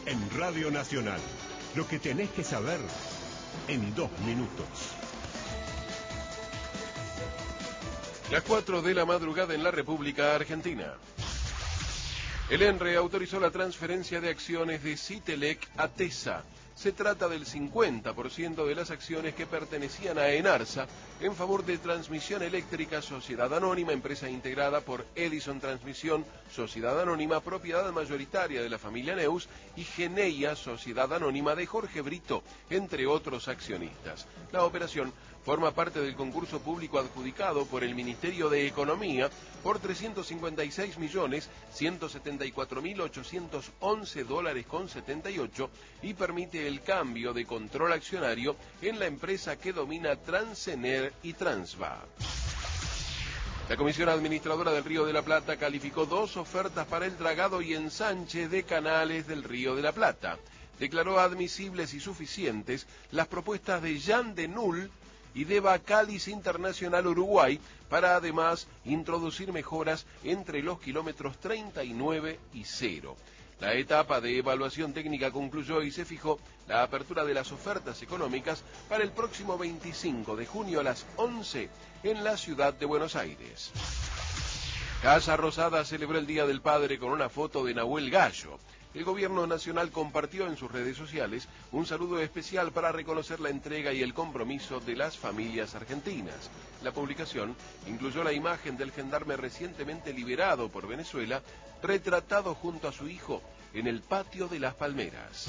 En Radio Nacional, lo que tenés que saber en 2 minutos. Las 4 de la madrugada en la República Argentina. El ENRE autorizó la transferencia de acciones de Citelec a TESA. Se trata del 50% de las acciones que pertenecían a Enarsa en favor de Transmisión Eléctrica Sociedad Anónima, empresa integrada por Edison Transmisión, Sociedad Anónima, propiedad mayoritaria de la familia Neus, y Geneia, Sociedad Anónima de Jorge Brito, entre otros accionistas. La operación forma parte del concurso público adjudicado por el Ministerio de Economía por $356.174.811,78 y permite el cambio de control accionario en la empresa que domina Transener y Transva. La Comisión Administradora del Río de la Plata calificó 2 ofertas para el dragado y ensanche de canales del Río de la Plata. Declaró admisibles y suficientes las propuestas de Jan de Null y de Bacalis Internacional Uruguay para además introducir mejoras entre los kilómetros 39 y 0. La etapa de evaluación técnica concluyó y se fijó la apertura de las ofertas económicas para el próximo 25 de junio a las 11 en la ciudad de Buenos Aires. Casa Rosada celebró el Día del Padre con una foto de Nahuel Gallo. El gobierno nacional compartió en sus redes sociales un saludo especial para reconocer la entrega y el compromiso de las familias argentinas. La publicación incluyó la imagen del gendarme recientemente liberado por Venezuela, retratado junto a su hijo en el patio de Las Palmeras.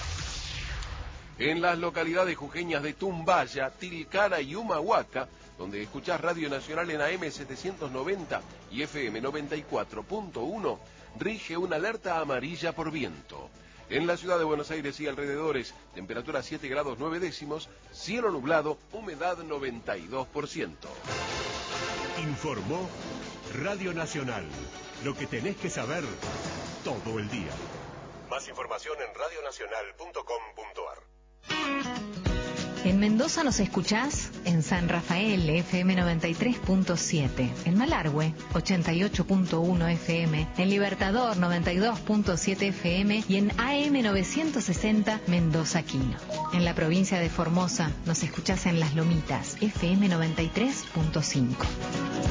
En las localidades jujeñas de Tumbaya, Tilcara y Humahuaca, donde escuchás Radio Nacional en AM 790 y FM 94.1, rige una alerta amarilla por viento. En la ciudad de Buenos Aires y alrededores, temperatura 7 grados 9 décimos, cielo nublado, humedad 92%. Informó Radio Nacional, lo que tenés que saber todo el día. Más información en radionacional.com.ar. En Mendoza nos escuchás en San Rafael, FM 93.7, en Malargüe, 88.1 FM, en Libertador, 92.7 FM y en AM 960 Mendoza Quino. En la provincia de Formosa nos escuchás en Las Lomitas, FM 93.5.